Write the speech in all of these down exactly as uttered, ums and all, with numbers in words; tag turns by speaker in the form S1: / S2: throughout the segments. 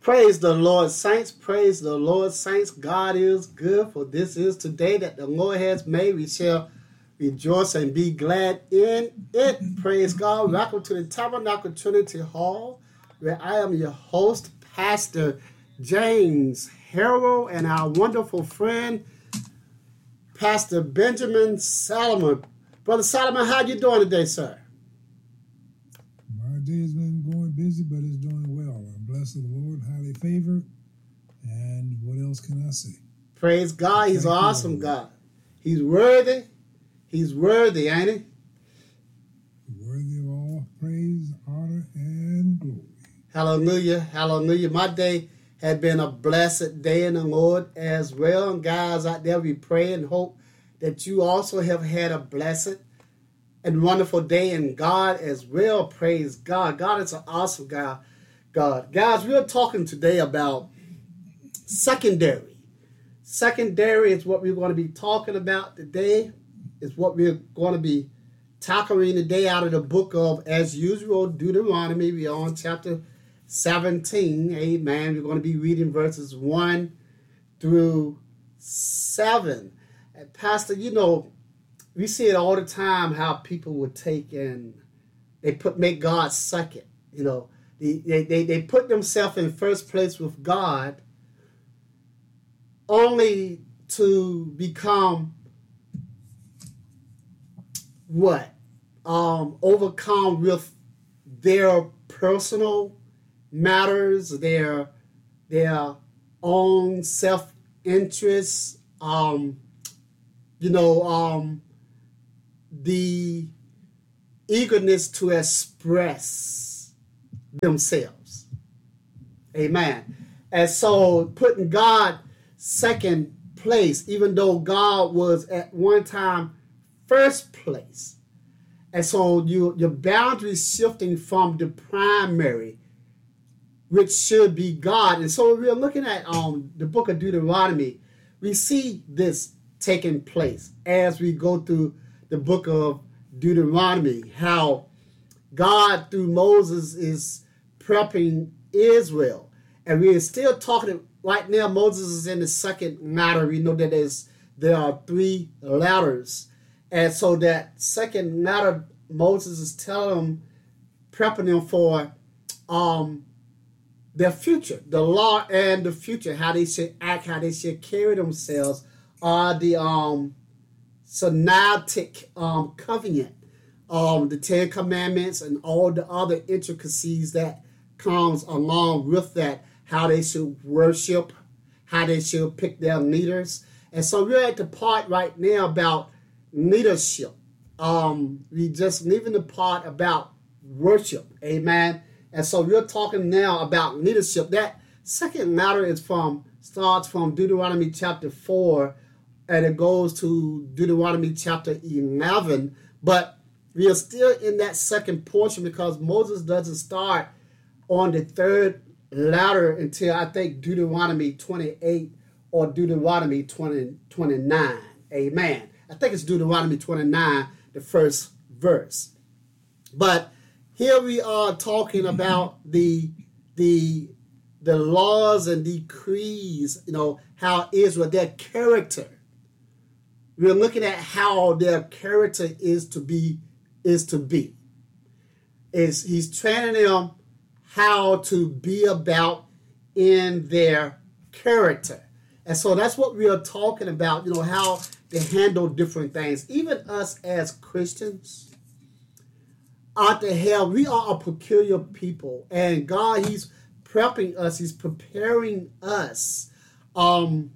S1: Praise the Lord, saints. Praise the Lord, saints. God is good, for this is today that the Lord has made. We shall rejoice and be glad in it. Praise God. Welcome to the Tabernacle Trinity Hall, where I am your host, Pastor James Harrell, and our wonderful friend, Pastor Benjamin Solomon. Brother Solomon, how you doing today, sir?
S2: My day has been going busy, but it's doing well. I'm blessed of the Lord, highly favored. And what else can I say?
S1: Praise God. He's
S2: Thank
S1: an
S2: you,
S1: awesome
S2: Lord.
S1: God. He's worthy. He's worthy, ain't he?
S2: Worthy of all praise, honor, and glory.
S1: Hallelujah. Hallelujah. My day had been a blessed day in the Lord as well. And guys out there, we pray and hope that you also have had a blessed and wonderful day in God as well. Praise God. God is an awesome God. God. Guys, we're talking today about secondary. Secondary is what we're going to be talking about today. Is what we're going to be tackling today out of the book of, as usual, Deuteronomy. We're on chapter seventeen. Amen. We're going to be reading verses one through seven. And Pastor, you know, we see it all the time how people would take and they put make God second. You know, they, they, they, they put themselves in first place with God only to become what? Um, overcome with their personal matters, their their own self-interest, um, you know, um, the eagerness to express themselves. Amen. And so putting God second place, even though God was at one time first place. And so you, your boundaries shifting from the primary, which should be God. And so we're looking at um, the book of Deuteronomy. We see this taking place as we go through the book of Deuteronomy, how God through Moses is prepping Israel. And we are still talking right now. Moses is in the second ladder. We know that there's, there are three ladders. And so that second ladder, Moses is telling them, prepping them for um, their future, the law and the future, how they should act, how they should carry themselves, are the um, Sinaitic um, covenant, um, the Ten Commandments, and all the other intricacies that comes along with that, how they should worship, how they should pick their leaders. And so we're at the part right now about leadership. Um, we just leaving the part about worship. Amen. And so we're talking now about leadership. That second matter is from starts from Deuteronomy chapter four, and it goes to Deuteronomy chapter eleven. But we are still in that second portion because Moses doesn't start on the third ladder until I think Deuteronomy twenty-eight or Deuteronomy twenty, twenty-nine. Amen. I think it's Deuteronomy twenty-nine, the first verse. But here we are talking about the the the laws and decrees, you know, how Israel, their character. We're looking at how their character is to be, is to be. Is he's training them how to be about in their character. And so that's what we are talking about, you know, how to handle different things. Even us as Christians, out to hell, we are a peculiar people. And God, he's prepping us, he's preparing us um,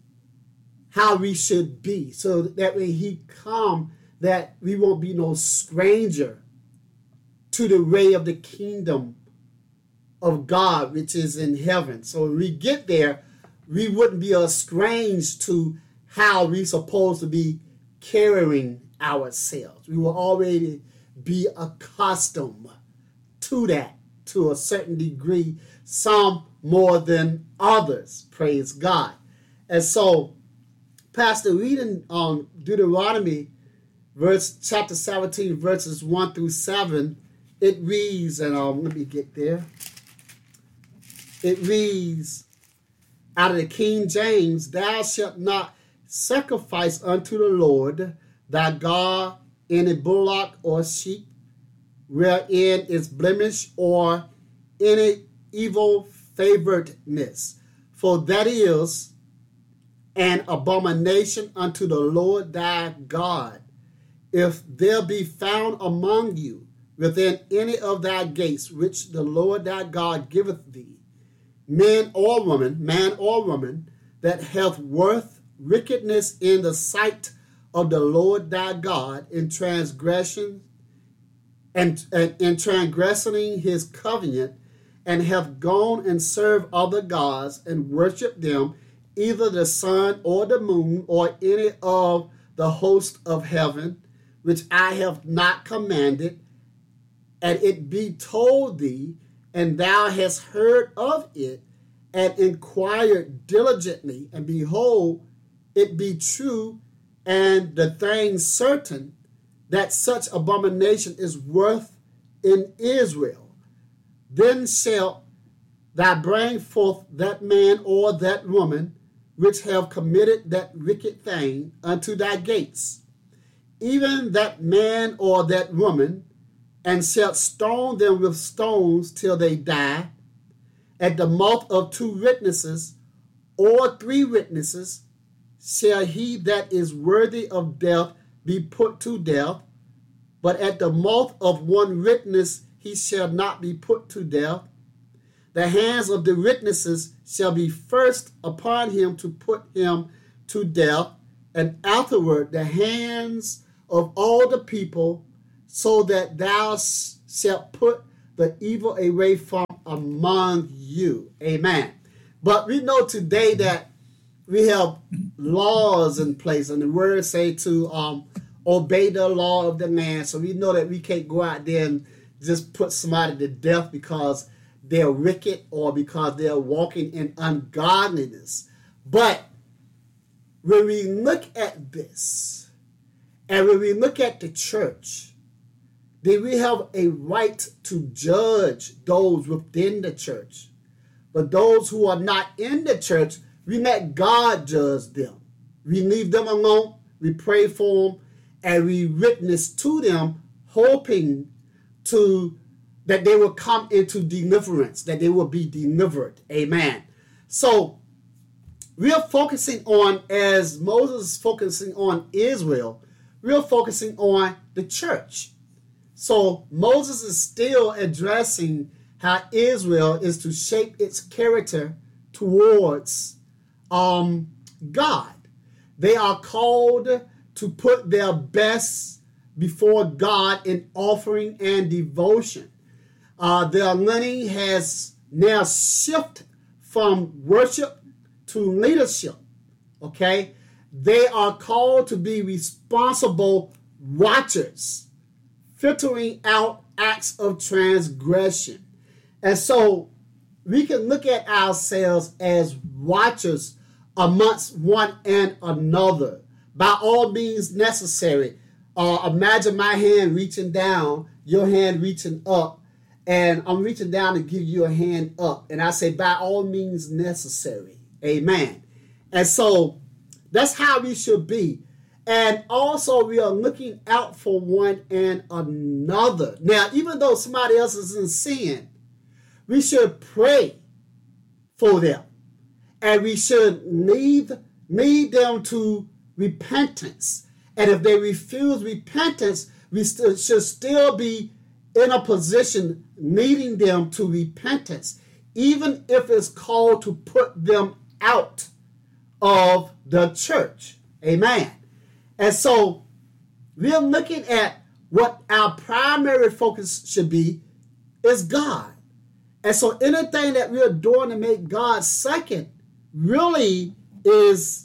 S1: how we should be. So that when he come, that we won't be no stranger to the way of the kingdom of God, which is in heaven. So when we get there, we wouldn't be estranged to how we supposed to be carrying ourselves. We will already be accustomed to that to a certain degree, some more than others. Praise God. And so, Pastor, reading um, Deuteronomy, verse chapter seventeen, verses one through seven, it reads, and um, let me get there. it reads out of the King James, thou shalt not sacrifice unto the Lord thy God any bullock or sheep, wherein is blemish or any evil favoredness, for that is an abomination unto the Lord thy God. If there be found among you within any of thy gates, which the Lord thy God giveth thee, men or woman, man or woman, that hath worth wickedness in the sight of the Lord thy God, in transgression and, and in transgressing his covenant, and hath gone and served other gods and worshipped them, either the sun or the moon or any of the host of heaven, which I have not commanded, and it be told thee, and thou hast heard of it, and inquired diligently, and behold, it be true, and the thing certain, that such abomination is worth in Israel, then shalt thou bring forth that man or that woman which have committed that wicked thing unto thy gates, even that man or that woman, and shalt stone them with stones till they die. At the mouth of two witnesses or three witnesses shall he that is worthy of death be put to death, but at the mouth of one witness he shall not be put to death. The hands of the witnesses shall be first upon him to put him to death, and afterward the hands of all the people, so that thou shalt put the evil away from among you. Amen. But we know today that we have laws in place, and the word say to um, obey the law of the land. So we know that we can't go out there and just put somebody to death because they're wicked or because they're walking in ungodliness. But when we look at this, and when we look at the church, then we have a right to judge those within the church. But those who are not in the church, we let God judge them. We leave them alone, we pray for them, and we witness to them, hoping to that they will come into deliverance, that they will be delivered. Amen. So we are focusing on, as Moses is focusing on Israel, we are focusing on the church. So Moses is still addressing how Israel is to shape its character towards um, God. They are called to put their best before God in offering and devotion. Uh, their learning has now shifted from worship to leadership. Okay? They are called to be responsible watchers, filtering out acts of transgression. And so we can look at ourselves as watchers amongst one and another, by all means necessary. Uh, imagine my hand reaching down, your hand reaching up, and I'm reaching down to give you a hand up. And I say, by all means necessary. Amen. And so that's how we should be. And also we are looking out for one and another. Now, even though somebody else is in sin, we should pray for them. And we should lead, lead them to repentance. And if they refuse repentance, we st- should still be in a position leading them to repentance, even if it's called to put them out of the church. Amen. And so we're looking at what our primary focus should be is God. And so anything that we're doing to make God second really is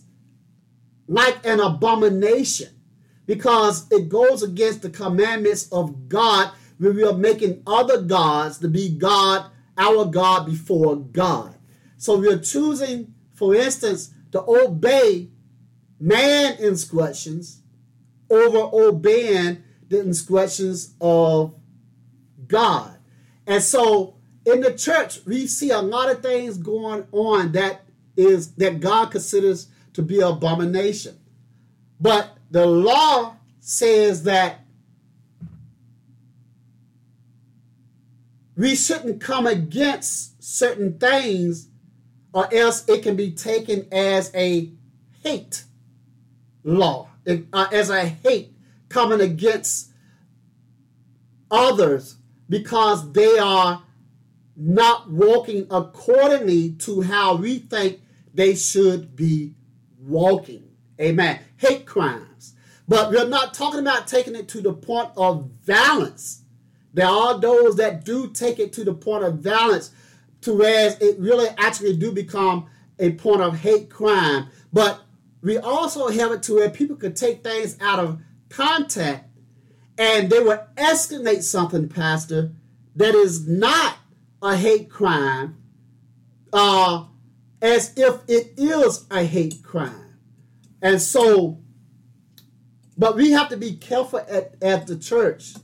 S1: like an abomination, because it goes against the commandments of God, where we are making other gods to be God, our God before God. So we're choosing, for instance, to obey man instructions over obeying the instructions of God. And so in the church, we see a lot of things going on that is that God considers to be an abomination. But the law says that we shouldn't come against certain things, or else it can be taken as a hate law, uh, as a hate coming against others because they are not walking accordingly to how we think they should be walking. Amen. Hate crimes. But we're not talking about taking it to the point of violence. There are those that do take it to the point of violence, to whereas it really actually do become a point of hate crime. But we also have it to where people could take things out of context and they will escalate something, Pastor, that is not a hate crime, uh, as if it is a hate crime. And so, but we have to be careful at, at the church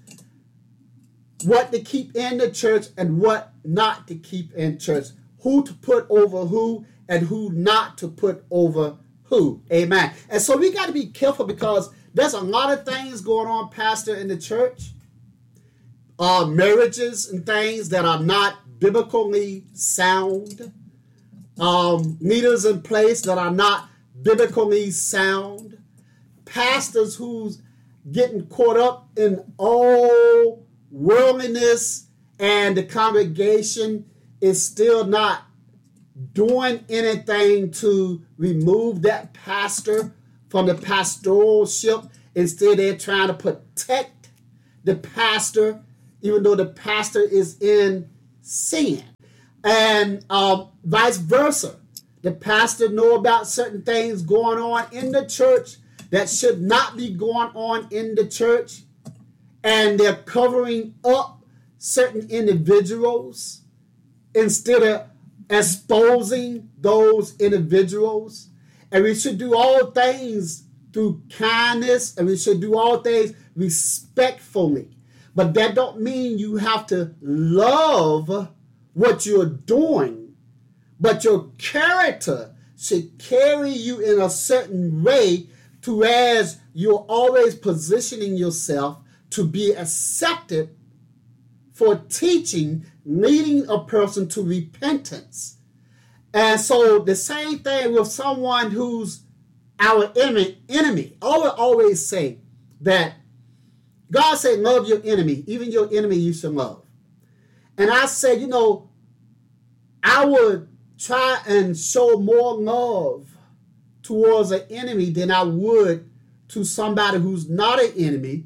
S1: what to keep in the church and what not to keep in church, who to put over who and who not to put over who. Amen. And so we got to be careful because there's a lot of things going on, Pastor, in the church. Uh, marriages and things that are not biblically sound. Um, leaders in place that are not biblically sound. Pastors who's getting caught up in all worldliness, and the congregation is still not doing anything to remove that pastor from the pastoralship. Instead, they're trying to protect the pastor, even though the pastor is in sin. And um, vice versa. The pastor know about certain things going on in the church that should not be going on in the church. And they're covering up certain individuals instead of exposing those individuals. And we should do all things through kindness, and we should do all things respectfully. But that don't mean you have to love what you're doing, but your character should carry you in a certain way to as you're always positioning yourself to be accepted for teaching, leading a person to repentance. And so the same thing with someone who's our enemy. enemy. I will always say that God said, love your enemy. Even your enemy you should love. And I say, you know, I would try and show more love towards an enemy than I would to somebody who's not an enemy,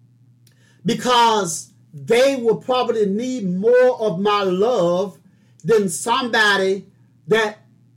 S1: because they will probably need more of my love than somebody that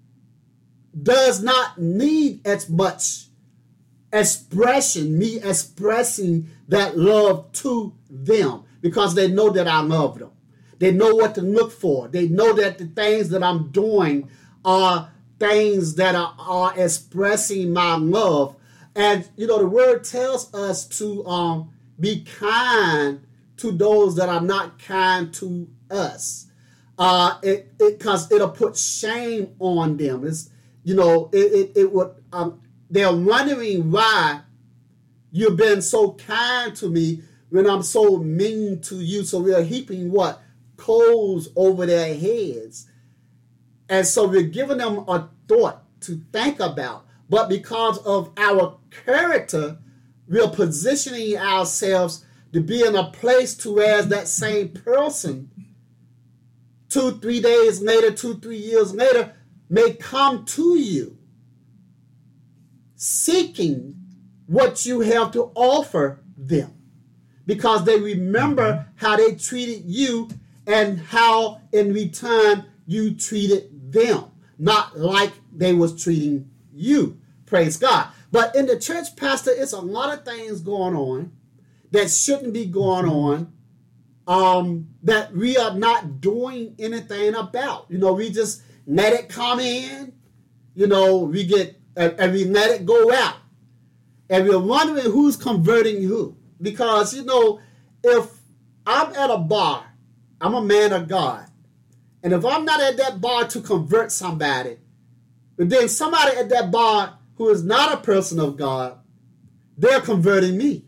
S1: does not need as much expression, me expressing that love to them, because they know that I love them. They know what to look for. They know that the things that I'm doing are things that are, are expressing my love. And, you know, the word tells us to um, be kind to those that are not kind to us. Uh, it it because it'll put shame on them. It's, you know, it it, it would. Um, they're wondering why you've been so kind to me when I'm so mean to you. So we're heaping what? Coals over their heads. And so we're giving them a thought to think about. But because of our character, we're positioning ourselves to be in a place to where that same person, two, three days later, two, three years later, may come to you seeking what you have to offer them, because they remember how they treated you and how in return you treated them, not like they was treating you. Praise God. But in the church, Pastor, it's a lot of things going on that shouldn't be going on, um, that we are not doing anything about. You know, we just let it come in, you know, we get, uh, and we let it go out. And we're wondering who's converting who. Because, you know, if I'm at a bar, I'm a man of God, And if I'm not at that bar to convert somebody, but then somebody at that bar who is not a person of God, they're converting me.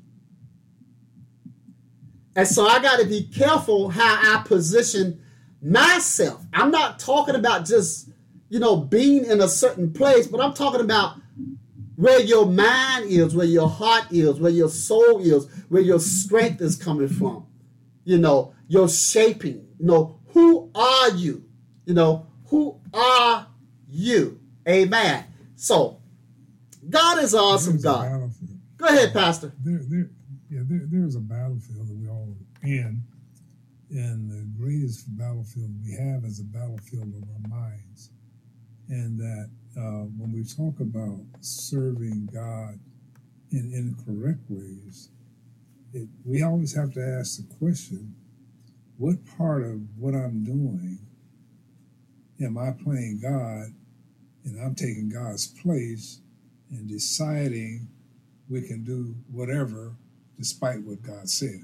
S1: And so I got to be careful how I position myself. I'm not talking about just, you know, being in a certain place, but I'm talking about where your mind is, where your heart is, where your soul is, where your strength is coming from. You know, your shaping. You know, who are you? You know, who are you? Amen. So, God is awesome, God. Go ahead, Pastor.
S2: There, there, yeah, there, there's a battlefield that we all are in, and the greatest battlefield we have is a battlefield of our minds. And that uh, when we talk about serving God in incorrect ways, it, we always have to ask the question, what part of what I'm doing am I playing God, and I'm taking God's place and deciding we can do whatever despite what God said.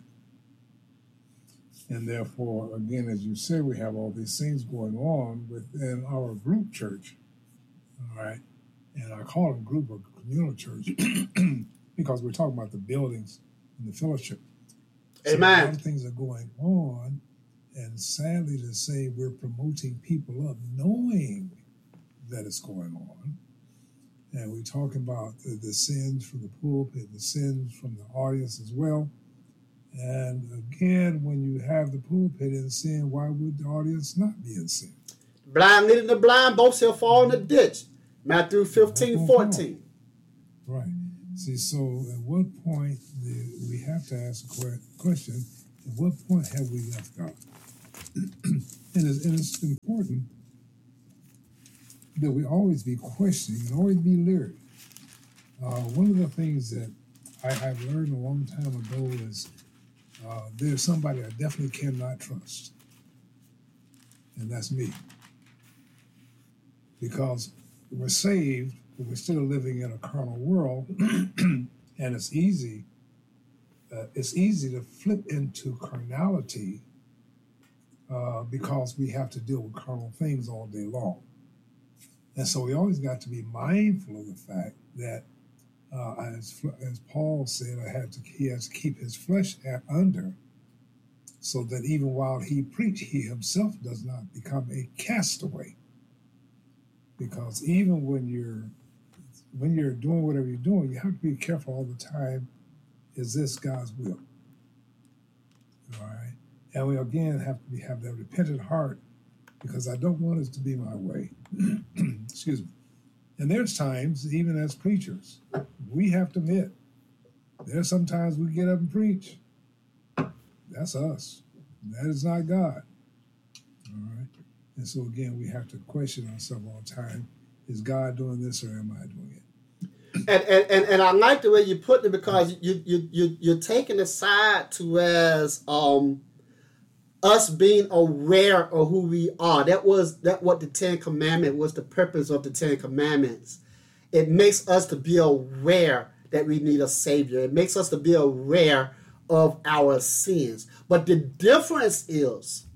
S2: And therefore, again, as you said, we have all these things going on within our group church, all right? And I call them group or communal church because we're talking about the buildings and the fellowship. So
S1: Amen.
S2: a lot of things are going on, and sadly to say, we're promoting people up knowing that it's going on. And we talk about the, the sins from the pulpit, the sins from the audience as well. And again, when you have the pulpit in sin, why would the audience not be in sin?
S1: Blind leading the blind, both shall fall in the ditch. Matthew fifteen, fourteen.
S2: Right. See, so at what point do we have to ask a question, at what point have we left God? and, it's, and it's important that we always be questioning and always be leery. Uh, one of the things that I, I've learned a long time ago is uh, there's somebody I definitely cannot trust, and that's me. Because we're saved, but we're still living in a carnal world, and it's easy. Uh, it's easy to flip into carnality uh, because we have to deal with carnal things all day long. And so we always got to be mindful of the fact that, uh, as as Paul said, I had to he has to keep his flesh at under, so that even while he preached, he himself does not become a castaway. Because even when you're when you're doing whatever you're doing, you have to be careful all the time. Is this God's will? All right, and we again have to be, have that repentant heart, because I don't want it to be my way. Excuse me. And there's times, even as preachers, we have to admit, there's sometimes we get up and preach. That's us. That is not God. All right. And so again, we have to question ourselves all the time. Is God doing this or am I doing it?
S1: And and, and, and I like the way you put it, because you you you you're taking it side to as um us being aware of who we are. That was that what the Ten Commandments was, the purpose of the Ten Commandments. It makes us to be aware that we need a Savior. It makes us to be aware of our sins. But the difference is,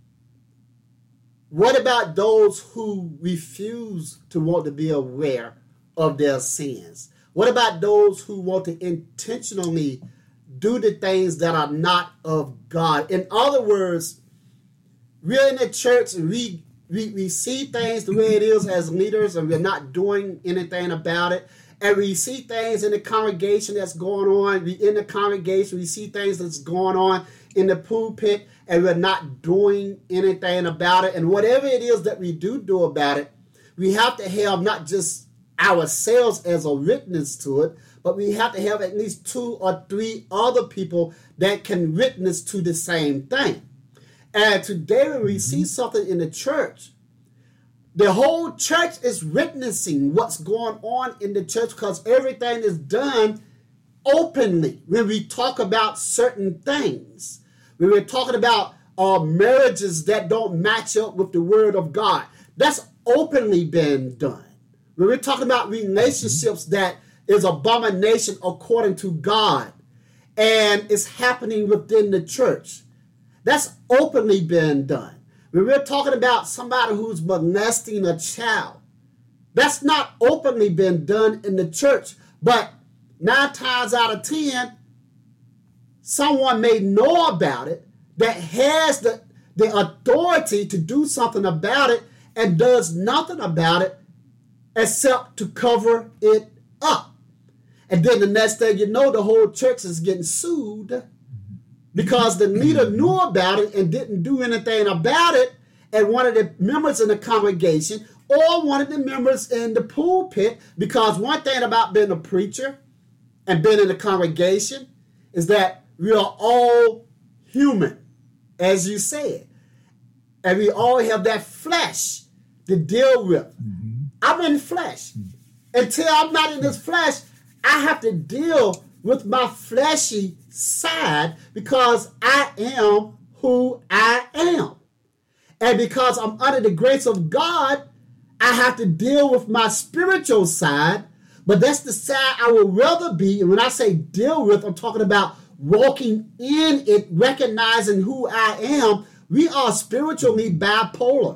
S1: what about those who refuse to want to be aware of their sins? What about those who want to intentionally do the things that are not of God? In other words, we're in the church and we, we, we see things the way it is as leaders, and we're not doing anything about it. And we see things in the congregation that's going on. We in the congregation, we see things that's going on in the pulpit, and we're not doing anything about it. And whatever it is that we do do about it, we have to have not just ourselves as a witness to it, but we have to have at least two or three other people that can witness to the same thing. And today when we see something in the church, the whole church is witnessing what's going on in the church, because everything is done openly. When we talk about certain things, when we're talking about uh, marriages that don't match up with the word of God, that's openly been done. When we're talking about relationships that is abomination according to God, and it's happening within the church, that's openly been done. when we're talking about somebody who's molesting a child, that's not openly been done in the church, but nine times out of ten, someone may know about it that has the, the authority to do something about it and does nothing about it except to cover it up. And then the next thing you know, the whole church is getting sued because the leader knew about it and didn't do anything about it, and one of the members in the congregation or one of the members in the pulpit, because one thing about being a preacher and being in the congregation is that we are all human, as you said. And we all have that flesh to deal with. Mm-hmm. I'm in flesh. Mm-hmm. Until I'm not in this flesh, I have to deal with my fleshy side because I am who I am. And because I'm under the grace of God, I have to deal with my spiritual side, but that's the side I would rather be. And when I say deal with, I'm talking about walking in it, recognizing who I am. We are spiritually bipolar.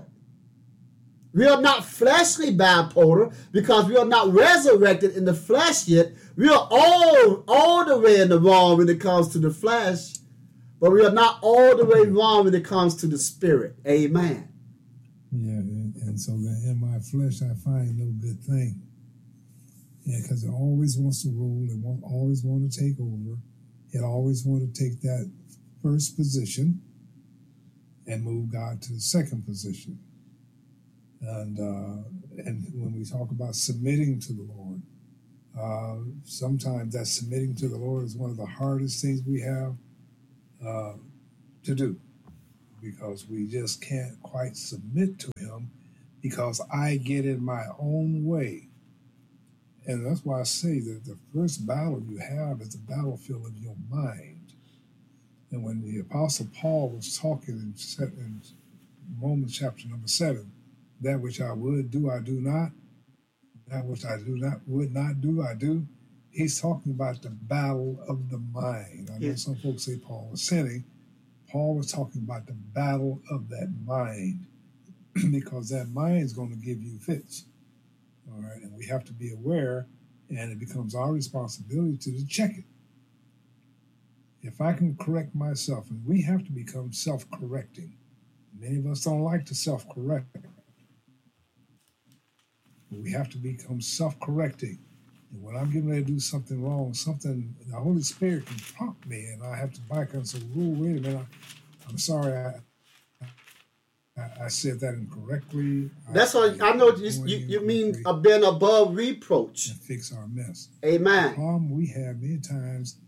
S1: We are not fleshly bipolar because we are not resurrected in the flesh yet. We are all, all the way in the wrong when it comes to the flesh, but we are not all the way wrong when it comes to the spirit. Amen.
S2: Yeah, and, and so in my flesh I find no good thing. Yeah, because it always wants to rule. It won't always want to take over. It always want to take that first position and move God to the second position. And uh, and when we talk about submitting to the Lord, uh, sometimes that submitting to the Lord is one of the hardest things we have uh, to do, because we just can't quite submit to him because I get in my own way. And that's why I say that the first battle you have is the battlefield of your mind. And when the Apostle Paul was talking in, in Romans chapter number seven, that which I would do, I do not. That which I do not, would not do, I do. He's talking about the battle of the mind. I know yeah. some folks say Paul was sinning. Paul was talking about the battle of that mind, because that mind is going to give you fits. All right, and we have to be aware, and it becomes our responsibility to check it. If I can correct myself, and we have to become self-correcting. Many of us don't like to self-correct. But we have to become self-correcting. And when I'm getting ready to do something wrong, something, the Holy Spirit can prompt me, and I have to back up and say, "Whoa, wait a minute, I, I'm sorry, I, I, I said that incorrectly."
S1: That's what I, I know. You, you, you mean uh, being above reproach.
S2: And fix our mess.
S1: Amen.
S2: The problem we have many times,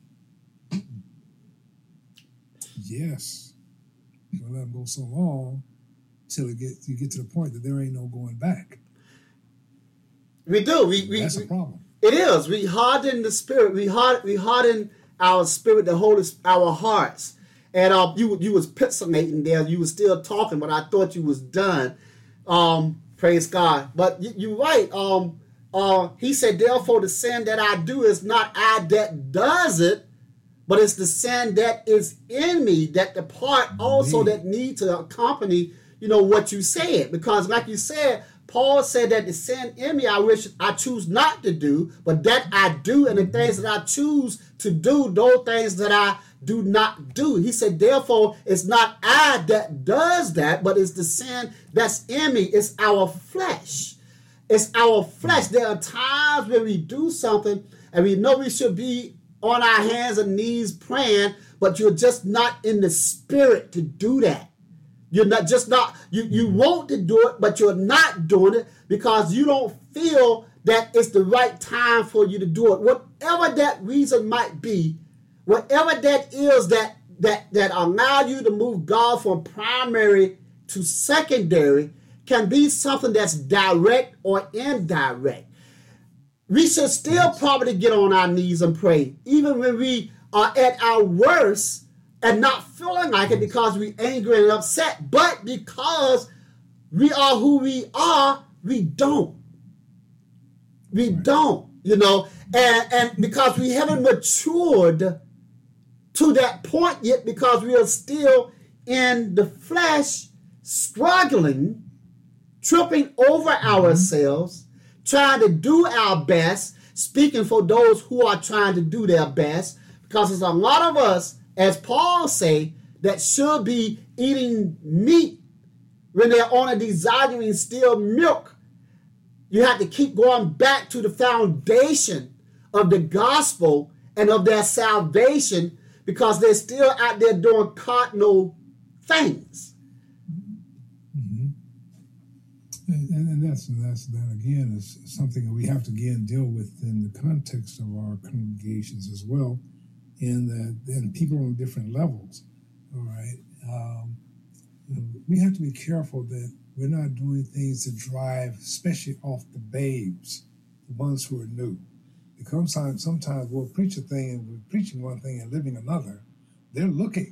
S2: yes, you let them go so long till it get you get to the point that there ain't no going back.
S1: We do. We, we
S2: That's
S1: we,
S2: a problem.
S1: It is. We harden the spirit. We hard. We harden our spirit, the Holy, our hearts. And uh, you you was pixelating there. You was still talking, but I thought you was done. Um, praise God. But you, you're right. Um, uh, he said, therefore, the sin that I do is not I that does it, but it's the sin that is in me, that the part also that need to accompany, you know, what you said. Because like you said, Paul said that the sin in me I wish I choose not to do, but that I do, and the things that I choose to do, those things that I do not do. He said, therefore, it's not I that does that, but it's the sin that's in me. It's our flesh. It's our flesh. There are times when we do something and we know we should be on our hands and knees praying, but you're just not in the spirit to do that. You're not just not, you, you want to do it, but you're not doing it because you don't feel that it's the right time for you to do it. Whatever that reason might be, whatever that is that that that allow you to move God from primary to secondary can be something that's direct or indirect. We should still probably get on our knees and pray, even when we are at our worst, and not feeling like it because we angry and upset, but because we are who we are, we don't. We don't, you know, and, and because we haven't matured to that point yet, because we are still in the flesh, struggling, tripping over ourselves, trying to do our best, speaking for those who are trying to do their best, because there's a lot of us, as Paul say, that should be eating meat when they're only desiring still milk. You have to keep going back to the foundation of the gospel and of their salvation, because they're still out there doing cardinal things.
S2: Mm-hmm. And, and that's, and that's that again is something that we have to again deal with in the context of our congregations as well, in that and people on different levels. All right, um, you know, we have to be careful that we're not doing things to drive, especially off the babes, the ones who are new. Because sometimes, sometimes we'll preach a thing and we're preaching one thing and living another. They're looking,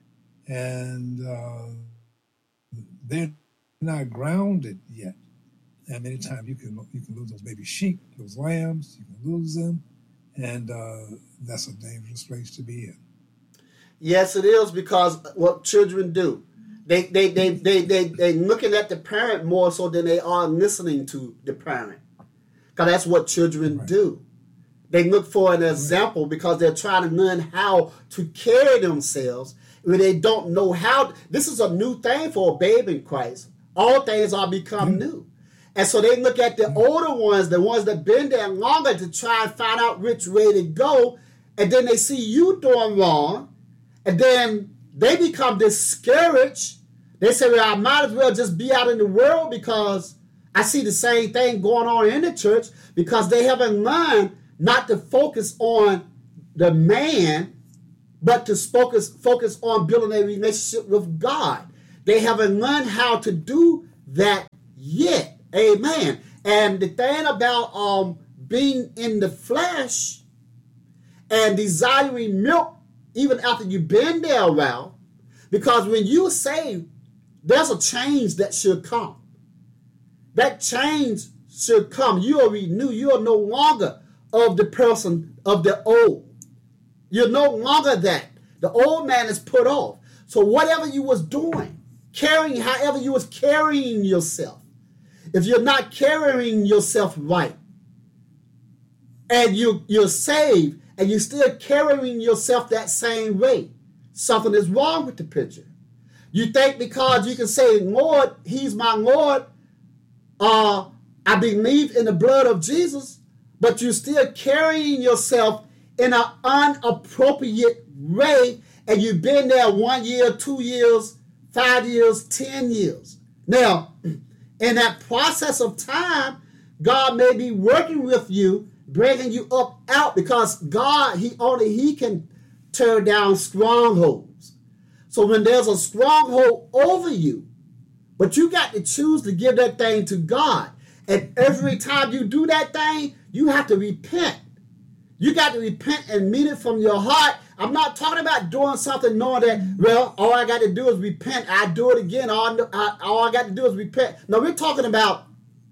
S2: and uh, they're not grounded yet. And many times you can you can lose those baby sheep, those lambs. You can lose them, and uh, that's a dangerous place to be in.
S1: Yes, it is, because what children do, they they they they they they looking at the parent more so than they are listening to the parent, because that's what children right. do. They look for an example because they're trying to learn how to carry themselves when they don't know how. This is a new thing for a babe in Christ. All things are become mm-hmm. new. And so they look at the mm-hmm. older ones, the ones that have been there longer, to try and find out which way to go. And then they see you doing wrong. And then they become discouraged. They say, well, I might as well just be out in the world because I see the same thing going on in the church, because they haven't learned not to focus on the man, but to focus focus on building a relationship with God. They haven't learned how to do that yet. Amen. And the thing about um being in the flesh and desiring milk, even after you've been there a while, because when you say there's a change that should come. That change should come. You are renewed. You are no longer of the person of the old. You're no longer that. The old man is put off. So whatever you was doing, carrying, however you was carrying yourself, if you're not carrying yourself right, and you, you're saved, and you're still carrying yourself that same way, something is wrong with the picture. You think because you can say, Lord, he's my Lord, uh, I believe in the blood of Jesus, but you're still carrying yourself in an inappropriate way, and you've been there one year, two years, five years, ten years. Now, in that process of time, God may be working with you, bringing you up out, because God, he only he can tear down strongholds. So when there's a stronghold over you, but you got to choose to give that thing to God. And every time you do that thing, you have to repent. You got to repent and mean it from your heart. I'm not talking about doing something knowing that, well, all I got to do is repent. I do it again. All I, all I got to do is repent. No, we're talking about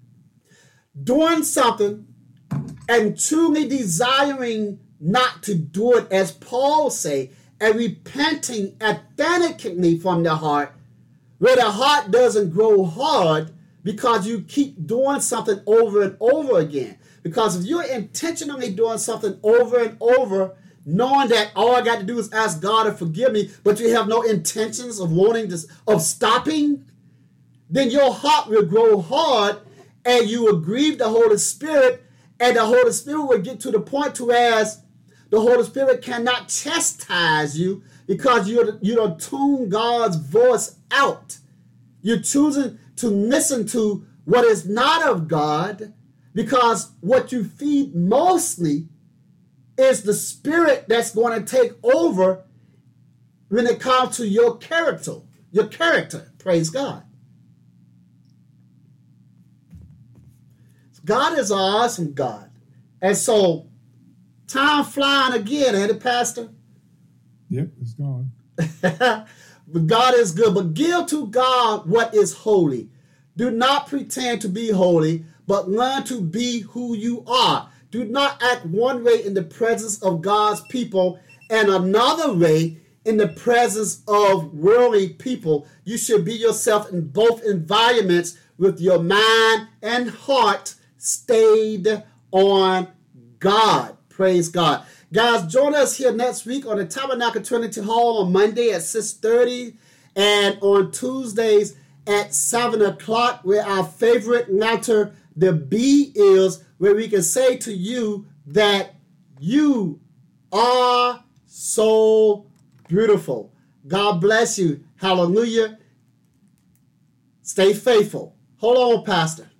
S1: doing something and truly desiring not to do it, as Paul say, and repenting authentically from the heart, where the heart doesn't grow hard because you keep doing something over and over again. Because if you're intentionally doing something over and over, knowing that all I got to do is ask God to forgive me, but you have no intentions of wanting to, of stopping, then your heart will grow hard and you will grieve the Holy Spirit, and the Holy Spirit will get to the point to as the Holy Spirit cannot chastise you because you you don't tune God's voice out. You're choosing to listen to what is not of God, because what you feed mostly is the spirit that's going to take over when it comes to your character. Your character, praise God. God is an awesome God. And so, time flying again, ain't it, Pastor?
S2: Yep, it's gone.
S1: But God is good. But give to God what is holy. Do not pretend to be holy, but learn to be who you are. Do not act one way in the presence of God's people and another way in the presence of worldly people. You should be yourself in both environments with your mind and heart stayed on God. Praise God. Guys, join us here next week on the Tabernacle Trinity Hall on Monday at six thirty and on Tuesdays at seven o'clock, where our favorite letter, the B, is, where we can say to you that you are so beautiful. God bless you. Hallelujah. Stay faithful. Hold on, Pastor.